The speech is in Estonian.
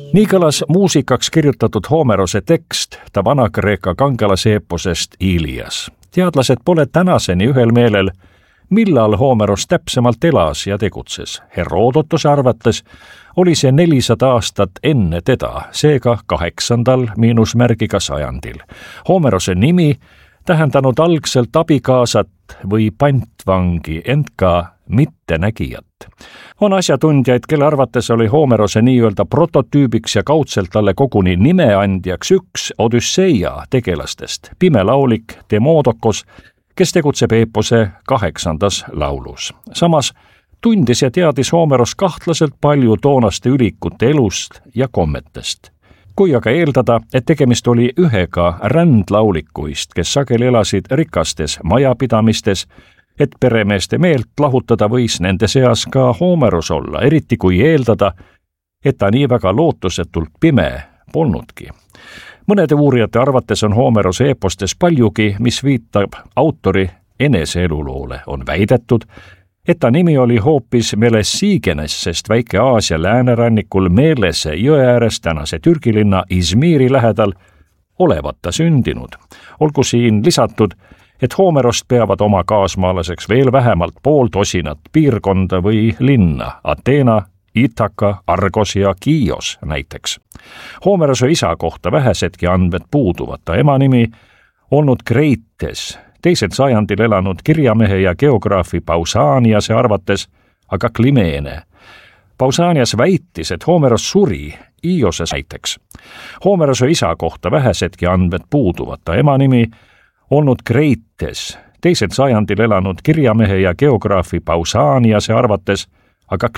Nii kõlas muusikaks kirjutatud Homerose tekst ta Vana-Kreeka kangelaseeposest Ilias. Teadlased pole tänaseni ühel meelel, millal Homeros täpsemalt elas ja tegutses. Herodotuse arvates oli see 400 aastat enne teda, seega 8. miinusmärgiga sajandil. Homerose nimi tähendanud algselt abikaasat või pantvangi, ent ka mittenägijat. On asjatundjaid, kelle arvates oli Homerose nii-öelda prototüübiks ja kaudselt talle koguni nimeandjaks üks Odüsseia tegelastest, pime laulik Demodokos, kes tegutseb eepose 8. laulus. Samas tundis ja teadis Homeros kahtlaselt palju toonaste ülikute elust ja kommetest. Kui aga eeldada, et tegemist oli ühega rändlaulikuist, kes sageli elasid rikastes majapidamistes, et peremeeste meelt lahutada võis nende seas ka Homeros olla, eriti kui eeldada, et ta nii väga lootusetult pime polnudki. Mõnede uurijate arvates on Homerose eepostes paljugi, mis viitab autori eneseeluloole. On väidetud, et ta nimi oli hoopis Melesigenes, sest Väike-Aasia läänerannikul Melese jõe ääres tänase Türgi linna Izmiri lähedal olevat ta sündinud. Olgu siin lisatud, et Homerost peavad oma kaasmaalaseks veel vähemalt 50 piirkonda või linna, Ateena, Ithaka, Argos ja Kios näiteks. Homerose isa kohta vähesedki andmed puuduvad. Ta ema nimi olnud Kreites, 2. sajandil elanud kirjamehe ja geograafi Pausaniase arvates aga Klimeene. Pausanias väitis, et Homeros suri Ioses näiteks. Homerose isa kohta vähesedki andmed puuduvad. Ta ema nimi olnud Kreites, 2. sajandil elanud kirjamehe ja geograafi Pausaniase arvates aga